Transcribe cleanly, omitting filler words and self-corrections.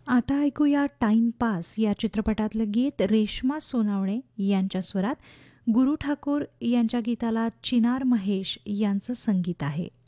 आता ऐकूया टाइमपास या चित्रपटातलं गीत रेश्मा सोनावणे यांच्या स्वरात. गुरु ठाकूर यांच्या गीताला चिनार महेश यांचं संगीत आहे.